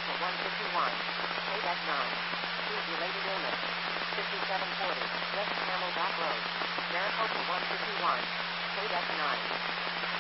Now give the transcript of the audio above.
Maricopa 151, KDEC 9. Food-related illness. 5740, West Camelback Road, Maricopa 151, KDEC 9.